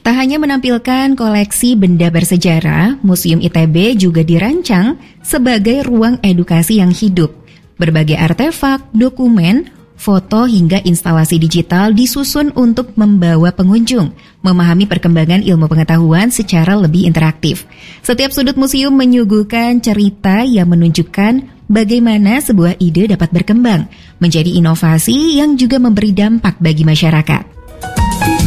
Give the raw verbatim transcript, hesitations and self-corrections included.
Tak hanya menampilkan koleksi benda bersejarah, Museum I T B juga dirancang sebagai ruang edukasi yang hidup. Berbagai artefak, dokumen, foto hingga instalasi digital disusun untuk membawa pengunjung memahami perkembangan ilmu pengetahuan secara lebih interaktif. Setiap sudut museum menyuguhkan cerita yang menunjukkan bagaimana sebuah ide dapat berkembang menjadi inovasi yang juga memberi dampak bagi masyarakat.